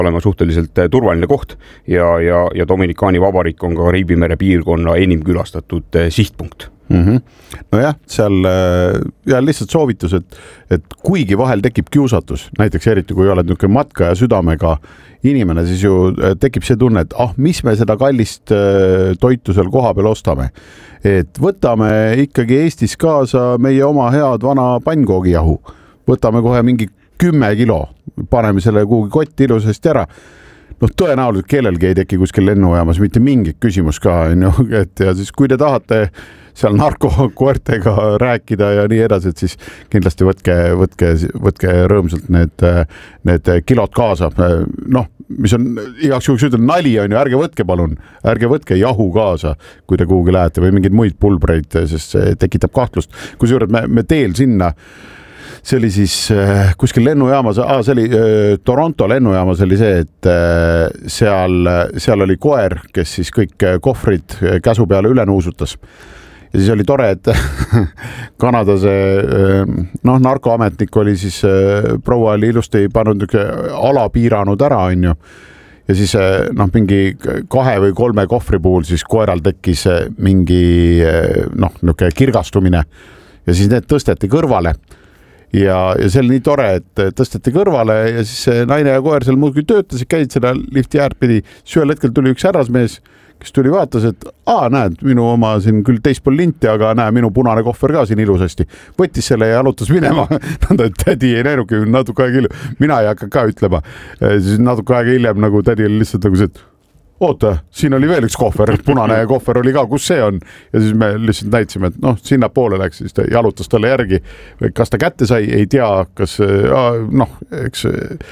olema suhteliselt turvaline koht ja Dominikaani Vabariik on ka Kariibi mere piirkonna enim külastatud sihtpunkt. Nojah, seal lihtsalt soovitus, et kuigi vahel tekib kiusatus, näiteks eriti kui oled niisugune matka ja südamega inimene, siis ju tekib see tunne, et mis me seda kallist toitu seal koha peal ostame. Et võtame ikkagi Eestis kaasa meie oma head vana pannkoogijahu. Võtame kohe mingi 10 kilo, paneme selle kuhugi kotti ilusasti ära. Tõenäoliselt kellelgi ei teki kuskil lennujaamas mitte mingit küsimus ka, ja siis kui te tahate seal narkokoertega rääkida ja nii edasi, et siis kindlasti võtke rõõmsalt need kilod kaasa. Mis on igaks juhuks ütelda, nali on ju, ärge võtke palun, ärge võtke jahu kaasa, kui te kuhugi lähete või mingeid muid pulbreid, sest see tekitab kahtlust. Kusjuures me teel sinna, see oli siis kuskil lennujaamas, see oli Toronto lennujaamas oli see, et seal oli koer, kes siis kõik kohvrid käsu peale üle nuusutas. Ja siis oli tore, et Kanada see narkoametnik oli siis proua oli ilusti pannud ala piiranud ära, on ju. Ja siis mingi 2 või 3 kohvri puhul siis koeral tekkis mingi kirgastumine ja siis need tõsteti kõrvale. Ja see oli nii tore, et tõsteti kõrvale ja siis naine ja koer seal muudki töötasid, käid seda lifti äärt pidi. Süel hetkel tuli üks härrasmees, kes tuli vaatas, et näed, minu oma siin küll teispool linti, aga näe, minu punane kohver ka siin ilusasti. Võttis selle ja alutas minema. Tädi ei näinuki natuke aega hiljem. Mina ei hakka ka ütlema. Siis natuke aega hiljem nagu tädi oli lihtsalt nagu see, et oota, siin oli veel üks kohver, punane kohver oli ka, kus see on? Ja siis me lihtsalt näitsime, et sinna poole läks, siis ta jalutas talle järgi. Kas ta kätte sai, ei tea, kas eks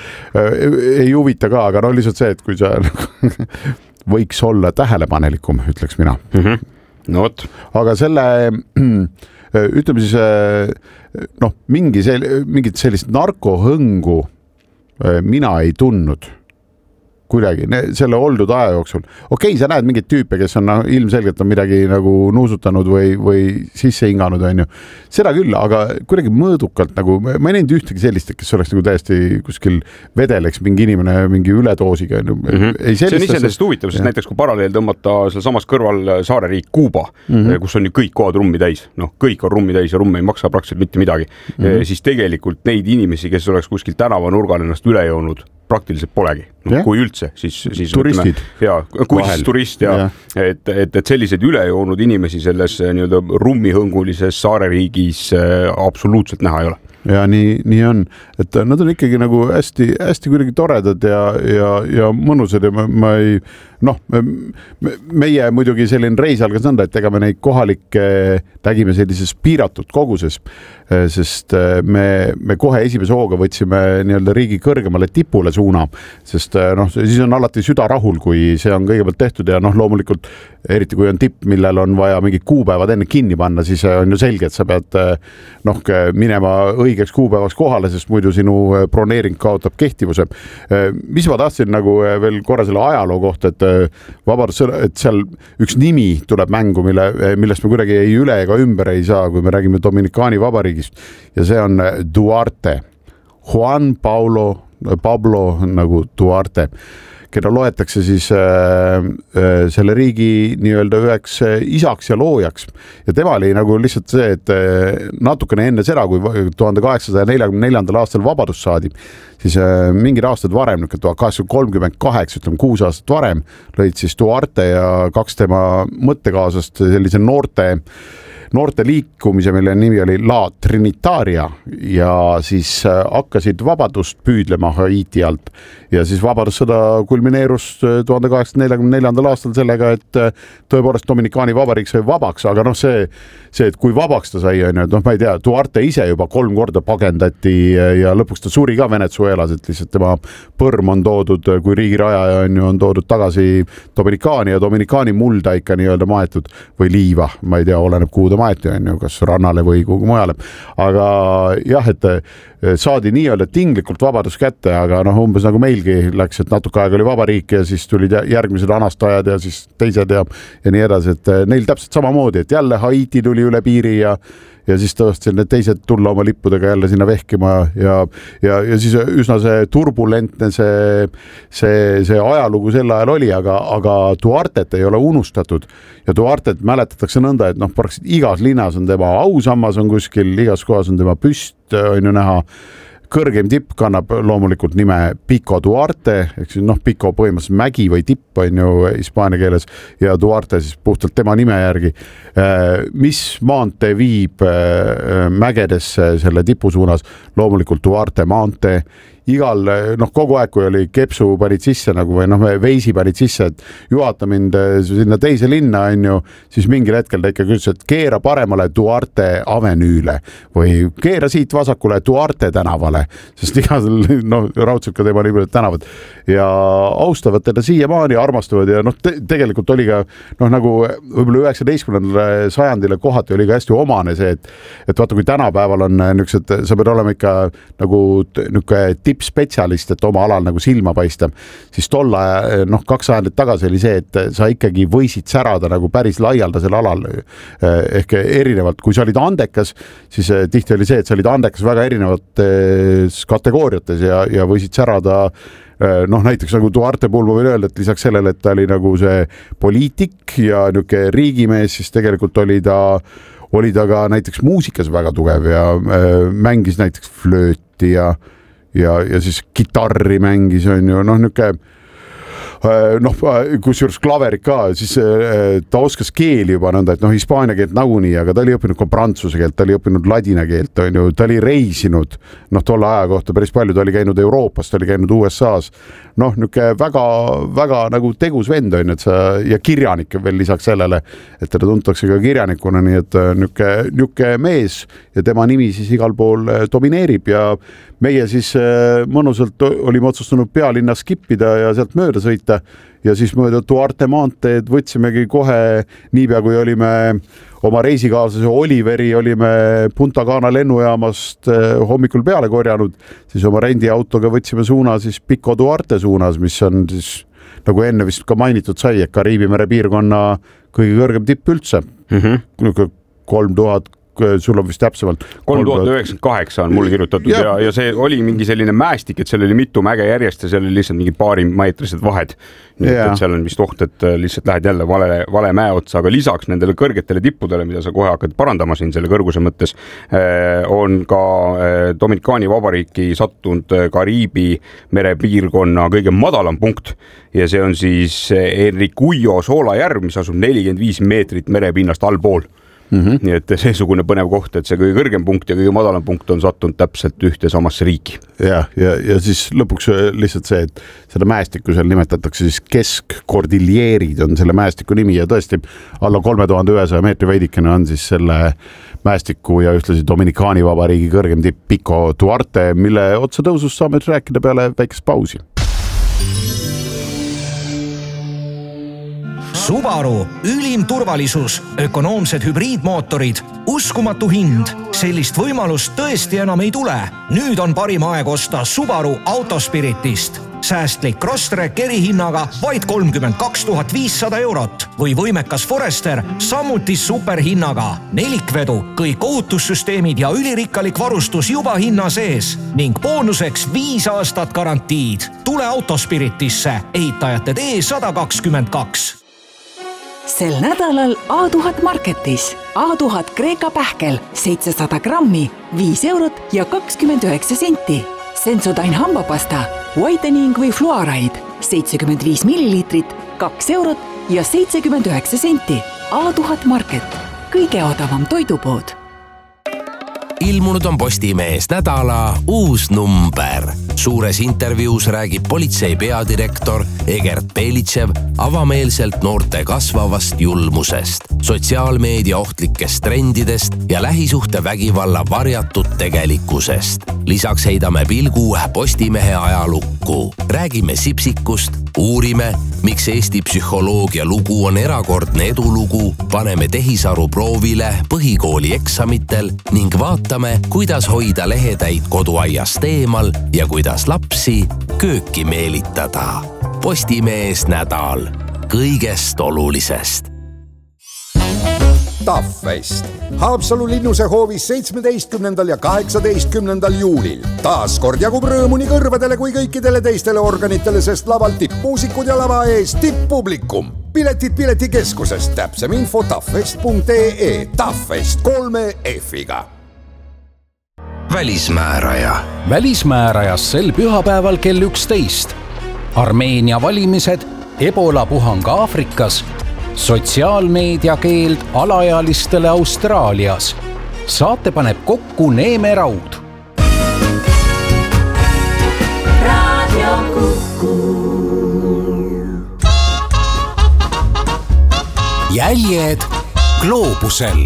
ei huvita ka, aga lihtsalt see, et kui sa võiks olla tähelepanelikum, ütleks mina. No võt. Aga selle, ütleme siis, mingit sellist narkohõngu mina ei tundnud kuidagi selle oldud aja jooksul. Okei, sa näed mingid tüüpe, kes on ilmselgelt on midagi nagu nuusutanud või sisse hinganud, on ju. Seda küll, aga kuidagi mõõdukalt nagu, ma ei näinud ühtegi sellist, kes oleks nagu täiesti kuskil vedeleks mingi inimene mingi üledoosiga. See on iseenesest huvitav, sest näiteks kui paralleel tõmmata seal samas kõrval saareriik Kuuba, kus on ju kõik kohad rummi täis, kõik on rummi täis ja rumm ei maksa praktiliselt mitte midagi, siis tegelikult neid inimesi, kes oleks kuskil tänava nurgal ennast üle joonud, praktiliselt polegi. Kui üldse, siis turistid. Kui siis turist, et selliseid ülejoonud inimesi selles nii-öelda rummihõngulises saareriigis absoluutselt näha ei ole. Ja nii on, et nad on ikkagi nagu hästi kuidagi toredad ja mõnusad ja ma ei, meie muidugi selline reis algas nõnda, et ega me neid kohalikke nägime sellises piiratud koguses, sest me kohe esimese hooga võtsime nii-öelda riigi kõrgemale tipule suuna, sest siis on alati süda rahul, kui see on kõigepealt tehtud ja loomulikult eriti kui on tipp, millel on vaja mingid kuupäevad enne kinni panna, siis on ju selge, et sa pead minema õigeks kuupäevaks kohale, sest muidu sinu broneering kaotab kehtivuse. Mis ma tahtsin nagu veel korra selle ajaloo kohta, et seal üks nimi tuleb mängu, millest me kuidagi ei üle ega ümber ei saa, kui me räägime Dominikaani Vabariigist ja see on Duarte, Juan Pablo nagu Duarte, keda loetakse siis selle riigi nii-öelda üheks isaks ja loojaks. Ja tema oli nagu lihtsalt see, et natukene enne seda, kui 1844. aastal vabadus saadi, siis mingid aastad varem, 1838, 6 aastat varem, lõid siis Duarte ja 2 tema mõttekaasast sellise noorte liikumise, mille nimi oli La Trinitaria ja siis hakkasid vabadust püüdlema Haiti alt ja siis vabadussõda kulmineerus 1844. aastal sellega, et tõepoolest Dominikaani Vabariik sai vabaks, aga see, et kui vabaks ta sai, ma ei tea, Duarte ise juba 3 korda pagendati ja lõpuks ta suri ka Venezuelas, et lihtsalt tema põrm on toodud, kui riigiraja on toodud tagasi Dominikaani ja Dominikaani mulda ikka nii-öelda maetud või liiva, ma ei tea, oleneb kuhu ta maeti, kas rannale või kuhugi mujale. Aga jah, et saadi nii-öelda tinglikult vabadus kätte, aga umbes nagu meilgi läks, et natuke aega oli vabariik ja siis tulid järgmised anastajad ja siis teised ja nii edasi, et neil täpselt samamoodi, et jälle Haiti tuli üle piiri ja ja siis tõesti need teised tulla oma lippudega jälle sinna vehkima ja siis üsna see turbulentne see ajalugu sel ajal oli, aga Duartet ei ole unustatud ja Duartet mäletatakse nõnda, et praktiliselt igas linnas on tema ausammas on kuskil, igas kohas on tema püst, on ju näha. Kõrgem tipp kannab loomulikult nime Pico Duarte, ehk siis Pico põhimõtteliselt mägi või tipp on ju hispaania keeles ja Duarte siis puhtalt tema nime järgi. Mis maantee viib mägedesse selle tipu suunas? Loomulikult Duarte maantee. Igal, kogu aeg, kui oli kepsu panid sisse nagu või veisi panid sisse, et juhata mind sinna teise linna on ju, siis mingil hetkel ta ikkagi ütles, et keera paremale Duarte avenüüle või keera siit vasakule Duarte tänavale, sest igasel, raudselt ka tema nimelised tänavad ja austavad teda siiamaani, armastavad ja tegelikult oli ka nagu võib-olla 19. sajandile kohati oli ka hästi omane see, et vaata, kui tänapäeval on niisugused, sa pead olema ikka nagu niisugune spetsialist, et oma alal nagu silma paistab, siis tolla 2 sajandit tagasi oli see, et sa ikkagi võisid särada nagu päris laialdasel alal. Ehk erinevalt, kui sa olid andekas, siis tihti oli see, et sa olid andekas väga erinevates kategooriates ja võisid särada näiteks nagu Duarte puhul ma võin öelda, et lisaks sellele, et ta oli nagu see poliitik ja niisugune riigimees, siis tegelikult oli ta ka näiteks muusikas väga tugev ja mängis näiteks flööti ja siis kitarri mängis on ju, kusjuures klaverit ka, siis ta oskas keeli juba nõnda, et hispaania keelt nagunii, aga ta oli õppinud ka prantsuse keelt, ta oli õppinud ladina keelt, on ju, ta oli reisinud, tolle aja kohta päris palju, ta oli käinud Euroopas, ta oli käinud USA-s, väga nagu tegus vend on, et ja kirjanik veel lisaks sellele, et teda tuntakse ka kirjanikuna, nii et niuke mees ja tema nimi siis igal pool domineerib ja meie siis mõnusalt olime otsustanud pealinna skippida ja sealt mööda sõita ja siis mööda Duarte maanteed võtsimegi kohe niipea, kui olime oma reisikaaslase Oliveri olime Punta Cana lennujaamast hommikul peale korjanud, siis oma rendiautoga võtsime suuna siis Pico Duarte suunas, mis on siis nagu enne vist ka mainitud sai, et Kariibi mere piirkonna kõige kõrgem tipp üldse. 3000 sul on vist täpsemalt 3098 on mulle kirjutatud ja see oli mingi selline mäestik, et seal oli mitu mäge järjest ja seal oli lihtsalt mingi paarimeetrised vahed. Nii et seal on vist oht, et lihtsalt lähed jälle vale mäe otsa, aga lisaks nendele kõrgetele tippudele, mida sa kohe hakkad parandama siin selle kõrguse mõttes, on ka Dominikaani vabariiki sattunud Kariibi merepiirkonna kõige madalam punkt ja see on siis Enriquillo soolajärv, mis asub 45 meetrit merepinnast allpool. Nii et seesugune põnev koht, et see kõige kõrgem punkt ja kõige madalam punkt on sattunud täpselt ühte samasse riiki. Ja siis lõpuks lihtsalt see, et seda mäestikku seal nimetatakse siis keskkordiljeerid on selle mäestiku nimi ja tõesti alla 3100 meetri veidikene on siis selle mäestiku ja ühtlasi Dominikaani vabariigi kõrgem tipp Pico Duarte, mille otsa tõusust saame rääkida peale väikest pausi. Subaru, ülim turvalisus, ökonoomsed hübriidmootorid, uskumatu hind. Sellist võimalust tõesti enam ei tule. Nüüd on parim aeg osta Subaru Autospiritist. Säästlik Crosstrek erihinnaga vaid 32 500 eurot või võimekas Forester samuti superhinnaga. Nelikvedu, kõik ohutussüsteemid ja ülirikkalik varustus juba hinna sees ning boonuseks 5 aastat garantiid. Tule Autospiritisse, ehitajate tee 122. Sel nädalal A1000 Marketis. A1000 Kreeka pähkel 700 grammi, 5 eurot ja 29 senti. Sensodyne hambapasta, whitening või fluoride 75 milliliitrit, 2 eurot ja 79 senti. A1000 Market, kõige odavam toidupood. Ilmunud on Postimees nädala uus number. Suures intervjuus räägib politsei peadirektor Egert Belitšev avameelselt noorte kasvavast julmusest, sotsiaalmeedia ohtlikest trendidest ja lähisuhte vägivalla varjatud tegelikkusest. Lisaks heidame pilgu Postimehe ajalukku. Räägime Sipsikust, uurime, miks Eesti psühholoogia lugu on erakordne edulugu, paneme tehisaru proovile põhikooli eksamitel ning vaatame, kuidas hoida lehetäid koduaiast eemal ja kuidas lapsi kööki meelitada. Postimees nädal kõigest olulisest. Taffest. Haapsalu linnuse hoovis 17. ja 18. juulil. Taas kord jagub rõõmu nii kõrvadele kui kõikidele teistele organitele, sest laval tippmuusikud ja lava ees tipppublikum. Piletid piletikeskusest, täpsem info taffest.ee. Taffest 3 F-iga. Välismääraja. Välismäärajas sel pühapäeval kell 11. Armeenia valimised, Ebola puhang Aafrikas, sotsiaalmeedia keeld alaealistele Austraalias. Saate paneb kokku Neeme Raud. Radio Kuku. Jäljed gloobusel.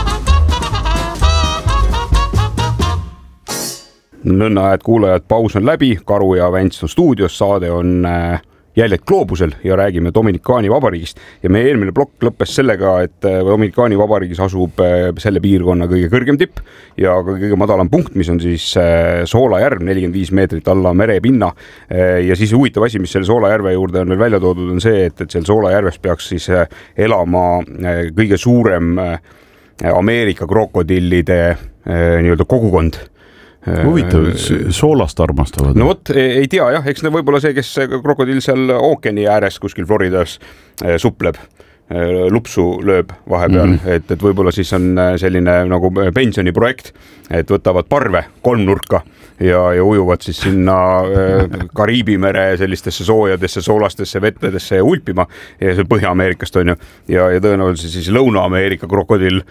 Nõnna, et kuulajad, paus on läbi, Karu ja Vents on stuudios, saade on Jäljed gloobusel ja räägime Dominikaani Vabariigist. Ja meie eelmine plokk lõppes sellega, et Dominikaani Vabariigis asub selle piirkonna kõige kõrgem tipp ja kõige madalam punkt, mis on siis Soola järv, 45 meetrit alla merepinna. Ja siis huvitav asi, mis selle Soola järve juurde on veel välja toodud, on see, et seal Soola järves peaks siis elama kõige suurem Ameerika krokodillide nii-öelda kogukond. Huvitav, soolast armastavad. No vot, ei tea jah, eks ne võib-olla see, kes krokodill seal ookeani ääres kuskil Floridas supleb, lupsu lööb vahepeal, et võib-olla siis on selline nagu pensioniprojekt, et võtavad parve kolmnurka ja ujuvad siis sinna Kariibi mere sellistesse soojadesse soolastesse vetedesse ulpima ja see Põhja-Ameerikast on ju ja tõenäoliselt siis Lõuna-Ameerika krokodill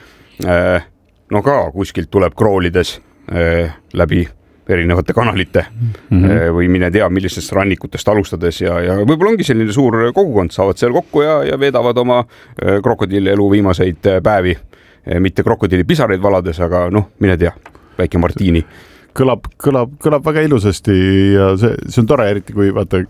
no ka kuskilt tuleb kroolides läbi erinevate kanalite või mine tea, millistest rannikutest alustades ja võib-olla ongi selline suur kogukond, saavad seal kokku ja veedavad oma krokodilli elu viimaseid päevi. Mitte krokodilli pisaraid valades, aga noh, mine tea, väike Martini. Kõlab väga ilusasti ja see on tore, eriti kui vaata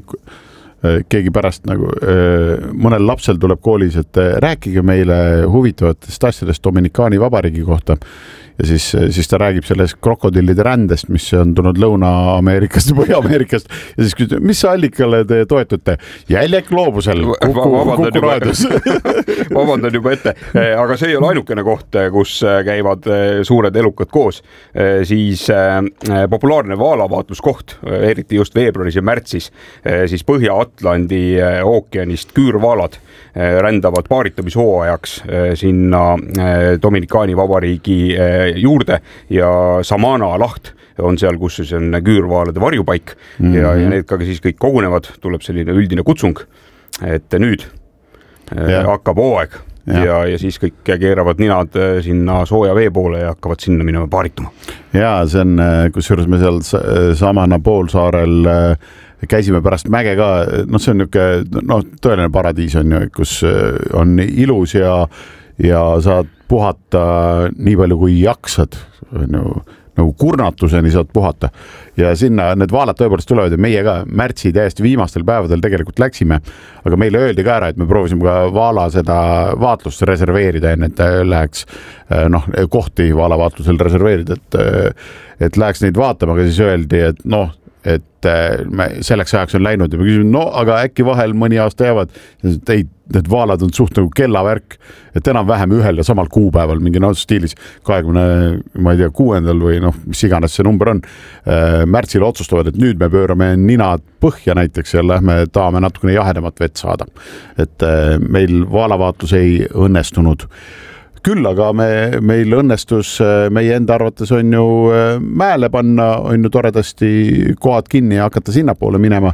keegi pärast nagu mõnel lapsel tuleb koolis, et rääkige meile huvitavatest asjadest Dominikaani Vabariigi kohta. Ja siis ta räägib sellest krokodillide rändest, mis on tulnud Lõuna-Ameerikast ja Põhja-Ameerikast ja siis küsib, mis allikale te toetute? Jäljed gloobusel, Kuku raadios. Vabandan juba ette, aga see ei ole ainukene koht, kus käivad suured elukad koos. Siis populaarne vaalavaatluskoht, eriti just veebruaris ja märtsis, siis Põhja-Atlandi ookeanist küürvaalad rändavad paaritamishooajaks sinna Dominikaani Vabariigi juurde ja Samana laht on seal, kus siis on küürvaalade varjupaik ja need ka siis kõik kogunevad, tuleb selline üldine kutsung, et nüüd hakkab hooaeg ja siis kõik keeravad ninad sinna sooja vee poole ja hakkavad sinna minema paarituma. Ja see on, kusjuures me seal Samana poolsaarel käisime pärast mäge ka, see on tõeline paradiis on ju, kus on ilus ja saad puhata nii palju kui jaksad, nagu kurnatuseni saad puhata ja sinna need vaalad tõepoolest tulevad ja meie ka märtsi täiesti viimastel päevadel tegelikult läksime, aga meile öeldi ka ära, et me proovisime ka vaala seda vaatlust reserveerida enne, et läheks kohti vaalavaatlusel reserveerida, et läheks neid vaatama, aga siis öeldi, et me selleks ajaks on läinud ja me küsime, aga äkki vahel mõni aasta jäävad, need vaalad on suht nagu kellavärk, et enam-vähem ühel ja samal kuupäeval mingi stiilis 26. või mis iganes see number on, märtsil otsustavad, et nüüd me pöörame ninad põhja näiteks ja lähme tahame natukene jahedamat vett saada. Et meil vaalavaatlus ei õnnestunud. Küll, aga meil õnnestus meie enda arvates on ju mäele panna, on ju toredasti kohad kinni ja hakata sinna poole minema.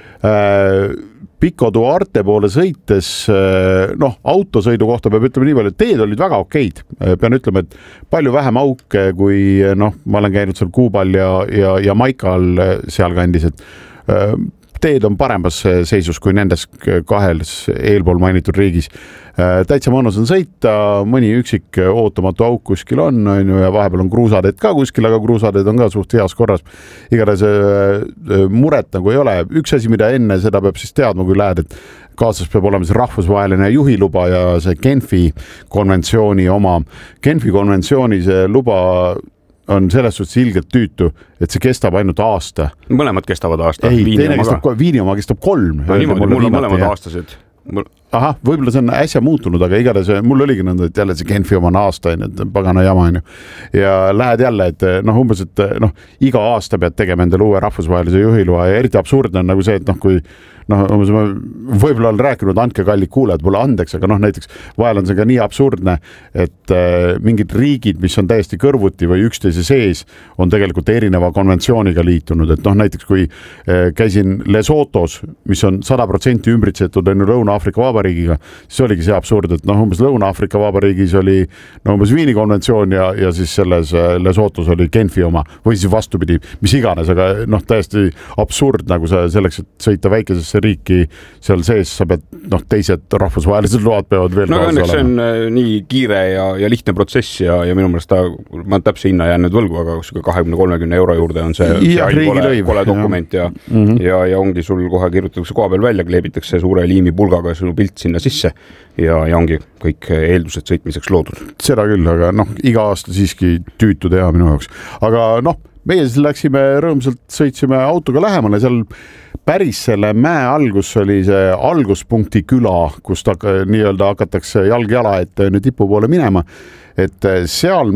Pico Duarte poole sõites, autosõidu kohta peab ütlema nii palju, et teed olid väga okeid. Pean ütlema, et palju vähem auke, kui ma olen käinud seal Kuubal ja Maikal seal kandis, et teed on paremas seisus kui nendes kahes eelpool mainitud riigis. Täitsa mõnus on sõita, mõni üksik ootamatu auk kuskil on ja vahepeal on kruusadeed ka kuskil, aga kruusadeed on ka suht heas korras. Igatahes muret nagu ei ole. Üks asi, mida enne seda peab siis teadma, kui lähed, et kaasas peab olema see rahvusvaheline juhiluba ja see Genfi konventsiooni oma. Genfi konventsiooni see luba on selles suhtes ilgelt tüütu, et see kestab ainult aasta. Mõlemad kestavad aasta. Ei, teine kestab, Viini oma kestab 3. Mul on mõlemad aastased. ahah, võib-olla see on äsja muutunud, aga igatahes mul oligi nõnda, et jälle see Genfi oma aasta on, et pagana jama on ju. Ja lähed jälle, et umbes, et iga aasta pead tegema endale uue rahvusvahelise juhiloa ja eriti absurdne on nagu see, et kui umbes ma võib-olla olen rääkinud, andke kallid kuulajad mulle andeks, aga näiteks vahel on see ka nii absurdne, et mingid riigid, mis on täiesti kõrvuti või üksteise sees, on tegelikult erineva konventsiooniga liitunud, et näiteks kui käisin Lesotos, mis on 100% ümbritsetud Lõuna-Aafrika Vabariigiga, siis oligi see absurd, et umbes Lõuna-Aafrika Vabariigis oli umbes Viini konventsioon ja siis selles Lesotos oli Genfi oma või siis vastupidi, mis iganes, aga täiesti absurd nagu sa selleks, et sõita väikesesse riiki seal sees, sa pead, teised rahvusvahelised load peavad veel kaasa olema. See on nii kiire ja lihtne protsess ja minu meelest ma täpse hinna jään nüüd võlgu, aga 20-30 euro juurde on see kole dokument ja ongi sul kohe kirjutatakse koha peal välja, kleebitakse suure liimipulgaga sinu pilt sinna sisse ja ongi kõik eeldused sõitmiseks loodud. Seda küll, aga iga aasta siiski tüütu teha minu jaoks. Aga meie siis läksime rõõmsalt, sõitsime autoga lähemale, seal päris selle mäe algus oli see alguspunkti küla, kus nii-öelda hakatakse jalg-jala, et tipu poole minema, et seal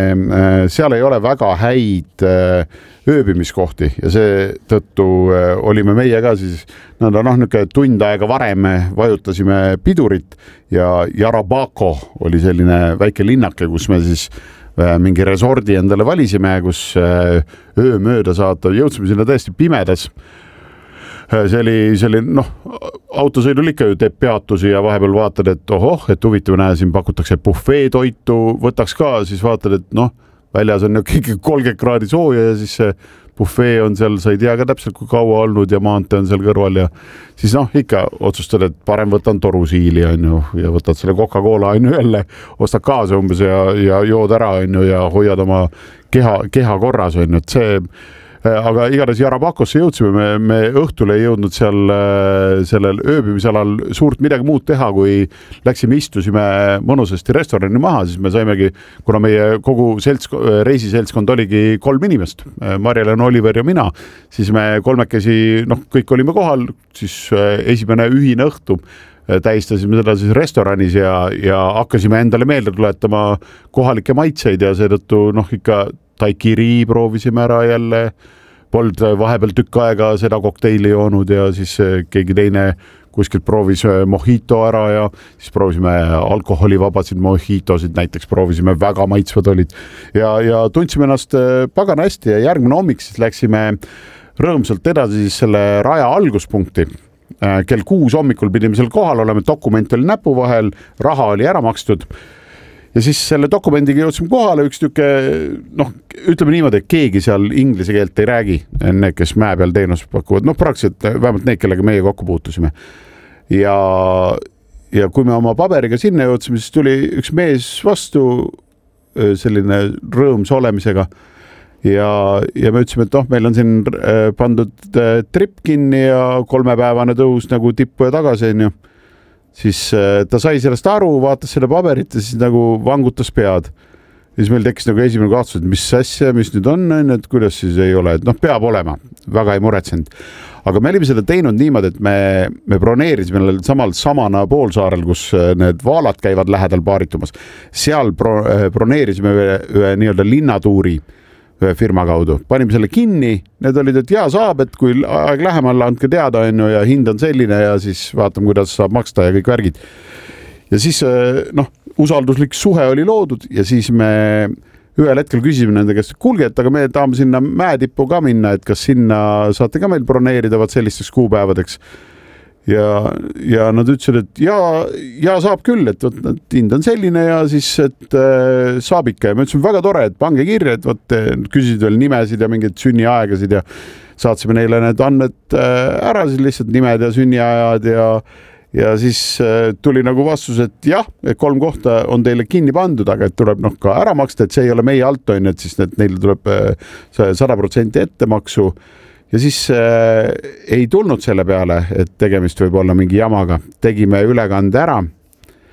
ei ole väga häid ööbimiskohti ja see tõttu olime meie ka siis niisugune tund aega varem vajutasime pidurit ja Jarabako oli selline väike linnake, kus me siis mingi resordi endale valisime, kus öö mööda saata, jõudsime sinna täiesti pimedas. See oli autosõidul ikka ju teeb peatusi ja vahepeal vaatad, et et huvitav näe, siin pakutakse buffeetoitu, võtaks ka, siis vaatad, et väljas on ikka 30 kraadi sooja ja siis see buffee on seal, sa ei tea ka täpselt kui kaua olnud ja maantee on seal kõrval ja siis ikka otsustad, et parem võtan torusiili on ju ja võtad selle Coca-Cola on ju jälle, ostad kaasa umbes ja jood ära on ju ja hoiad oma keha korras on ju, et see aga igatahes Jarabakosse jõudsime, me õhtul ei jõudnud seal sellel ööbimisalal suurt midagi muud teha, kui läksime, istusime mõnusasti restorani maha, siis me saimegi, kuna meie kogu reisiseltskond oligi 3 inimest, Marjalen, Oliver ja mina, siis me kolmekesi, kõik olime kohal, siis esimene ühine õhtu tähistasime seda siis restoranis ja hakkasime endale meelde tuletama kohalikke maitseid ja seetõttu ikka taikiri proovisime ära jälle, polnud vahepeal tükk aega seda kokteili joonud ja siis keegi teine kuskilt proovis mojito ära ja siis proovisime alkoholivabasid mojitosid, näiteks proovisime, väga maitsvad olid ja tundsime ennast pagana hästi ja järgmine hommik siis läksime rõõmsalt edasi siis selle raja alguspunkti. Kell 6 hommikul pidime seal kohal olema, dokument oli näpu vahel, raha oli ära makstud. Ja siis selle dokumendiga jõudsime kohale, üks tüke, ütleme niimoodi, et keegi seal inglise keelt ei räägi, need, kes mäe peal teenust pakuvad, praktiliselt vähemalt need, kellega meie kokku puutusime. Ja kui me oma paberiga sinna jõudsime, siis tuli üks mees vastu selline rõõmsa olemisega ja me ütlesime, et meil on siin pandud trip kinni ja 3-päevane tõus nagu tippu ja tagasi on ju. Siis ta sai sellest aru, vaatas selle paberit ja siis nagu vangutas pead. Ja siis meil tekkis nagu esimene kahtsus, et mis asja, mis nüüd on, et kuidas siis ei ole, et peab olema, väga ei muretsenud. Aga me olime seda teinud niimoodi, et me broneerisime samana poolsaarel, kus need vaalad käivad lähedal paaritumas. Seal broneerisime ühe nii-öelda linnatuuri firma kaudu. Panime selle kinni, need olid, et saab, et kui aeg lähemal andke teada on ja hind on selline ja siis vaatame, kuidas saab maksta ja kõik värgid. Ja siis, usalduslik suhe oli loodud ja siis me ühel hetkel küsisime nende käest, kuulge, et aga me tahame sinna mäetippu ka minna, et kas sinna saate ka meil broneerida sellisteks kuupäevadeks. Ja nad ütlesid, et ja saab küll, et hind on selline ja siis, et saab ikka ja me ütlesime väga tore, et pange kirja, et küsisid veel nimesid ja mingeid sünniaegasid ja saatsime neile need andmed ära, siis lihtsalt nimed ja sünniajad ja siis tuli nagu vastus, et jah, 3 kohta on teile kinni pandud, aga et tuleb ka ära maksta, et see ei ole meie alt on, et siis neile tuleb 100% ettemaksu. Ja siis ei tulnud selle peale, et tegemist võib olla mingi jamaga. Tegime ülekande ära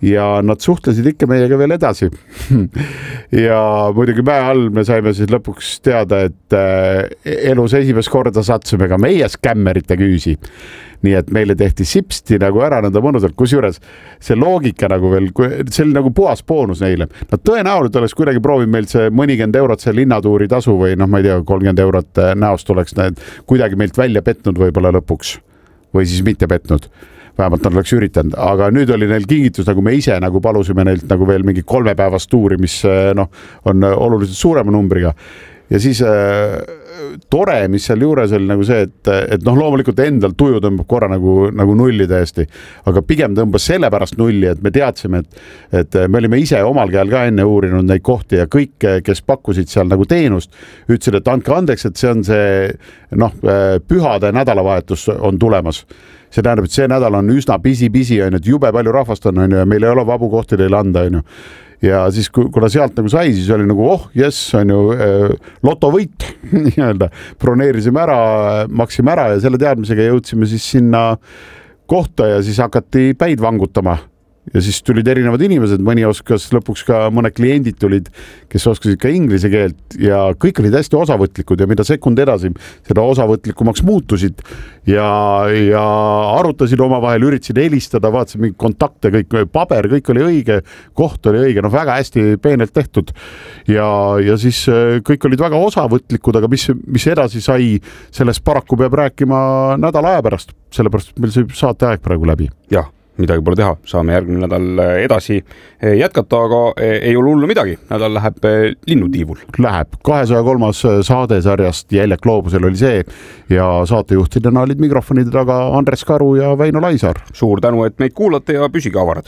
ja nad suhtlesid ikka meiega veel edasi. Ja muidugi mäe all me saime siis lõpuks teada, et elus esimest korda sattusime ka meie skämmerite küüsi. Nii et meile tehti sipsti nagu ära nõnda mõnusalt, kusjuures see loogika nagu veel, see oli nagu puhas boonus neile. Nad tõenäoliselt oleks kuidagi proovinud meilt see mõnikümmend eurot see linnatuuri tasu või noh, ma ei tea, 30 eurot näost oleks need kuidagi meilt välja petnud võib-olla lõpuks või siis mitte petnud. Vähemalt nad oleks üritanud, aga nüüd oli neil kingitus, nagu me ise nagu palusime neilt nagu veel mingi 3 päevast tuuri, mis noh, on oluliselt suurema numbriga. Ja siis tore, mis seal juures oli nagu see, et noh, loomulikult endal tuju tõmbab korra nagu nulli täiesti, aga pigem tõmbas selle pärast nulli, et me teadsime, et me olime ise omal käel ka enne uurinud neid kohti ja kõik, kes pakkusid seal nagu teenust, ütlesid, et andke andeks, et see on see noh, pühade nädalavahetus on tulemas. See tähendab, et see nädal on üsna pisi, on, et jube palju rahvast on ja meil ei ole vabu kohti neile anda, on ju. Ja siis kuna sealt nagu sai, siis oli nagu on ju lotovõit nii-öelda. Broneerisime ära, maksime ära ja selle teadmisega jõudsime siis sinna kohta ja siis hakati päid vangutama. Ja siis tulid erinevad inimesed, mõni oskas lõpuks ka mõned kliendid tulid, kes oskasid ka inglise keelt ja kõik olid hästi osavõtlikud ja mida sekund edasi, seda osavõtlikumaks muutusid ja arutasid omavahel, üritasid helistada, vaatasid mingi kontakte, kõik paber, kõik oli õige, koht oli õige, noh väga hästi peenelt tehtud ja siis kõik olid väga osavõtlikud, aga mis edasi sai, sellest paraku peab rääkima nädala aja pärast, sellepärast meil see saate aeg praegu läbi. Jah. Midagi pole teha, saame järgmine nädal edasi jätkata, aga ei ole hullu midagi. Nädal läheb linnutiivul. Läheb. 203. saadesarjast Jäljak gloobusel oli see ja saatejuhtidena olid mikrofonide taga Andres Karu ja Väino Laisaar. Suur tänu, et meid kuulate ja püsige avarad.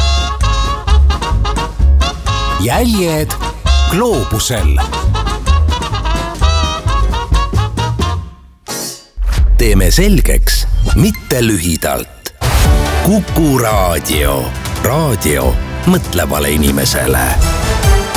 Jäljed gloobusel. Teeme selgeks, mitte lühidalt. Kuku Raadio. Raadio mõtlevale inimesele.